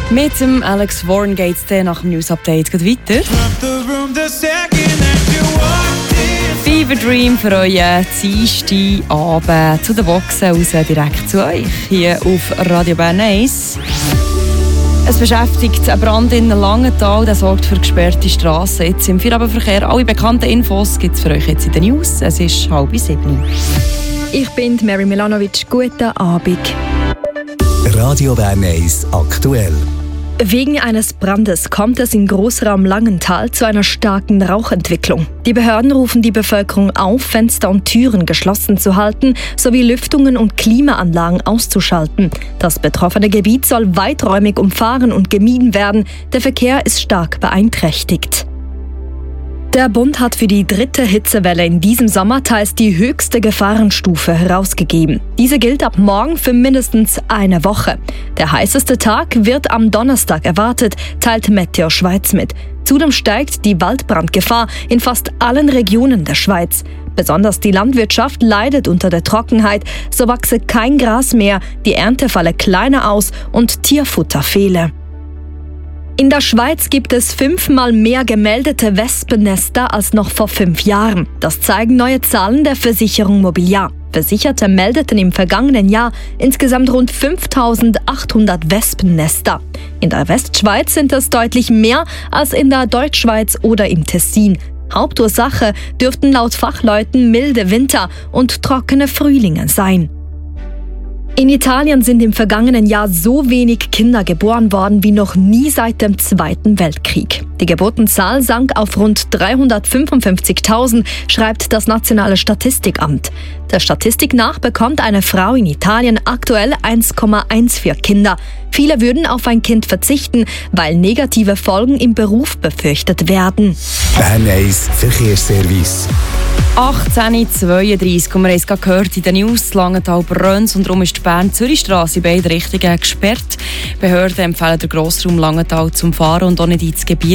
Mit dem Alex Warren geht es nach dem News-Update weiter. Fever Dream für euren Dienstagabend zu den Boxen raus, direkt zu euch hier auf Radio Bern 1. Es beschäftigt ein Brand in Langenthal, der sorgt für gesperrte Strassen jetzt im Feierabendverkehr. Alle bekannten Infos gibt es für euch jetzt in den News. Es ist 6:30. Ich bin Mary Milanovic. Guten Abend. Radio Bern 1 aktuell. Wegen eines Brandes kommt es im Großraum Langenthal zu einer starken Rauchentwicklung. Die Behörden rufen die Bevölkerung auf, Fenster und Türen geschlossen zu halten, sowie Lüftungen und Klimaanlagen auszuschalten. Das betroffene Gebiet soll weiträumig umfahren und gemieden werden. Der Verkehr ist stark beeinträchtigt. Der Bund hat für die 3. Hitzewelle in diesem Sommer teils die höchste Gefahrenstufe herausgegeben. Diese gilt ab morgen für mindestens eine Woche. Der heißeste Tag wird am Donnerstag erwartet, teilt Meteo Schweiz mit. Zudem steigt die Waldbrandgefahr in fast allen Regionen der Schweiz. Besonders die Landwirtschaft leidet unter der Trockenheit, so wachse kein Gras mehr, die Ernte falle kleiner aus und Tierfutter fehle. In der Schweiz gibt es 5-mal mehr gemeldete Wespennester als noch vor 5 Jahren. Das zeigen neue Zahlen der Versicherung Mobiliar. Versicherte meldeten im vergangenen Jahr insgesamt rund 5.800 Wespennester. In der Westschweiz sind es deutlich mehr als in der Deutschschweiz oder im Tessin. Hauptursache dürften laut Fachleuten milde Winter und trockene Frühlinge sein. In Italien sind im vergangenen Jahr so wenig Kinder geboren worden wie noch nie seit dem Zweiten Weltkrieg. Die Geburtenzahl sank auf rund 355.000, schreibt das Nationale Statistikamt. Der Statistik nach bekommt eine Frau in Italien aktuell 1,14 Kinder. Viele würden auf ein Kind verzichten, weil negative Folgen im Beruf befürchtet werden. Bern 1 Verkehrsservice. 18:32 Uhr. Wir haben es gerade gehört in den News. Langenthal brennt und darum ist die Bern-Zürich-Strasse in beide Richtungen gesperrt. Die Behörden empfehlen den Grossraum Langenthal zum Fahren und auch nicht ins Gebiet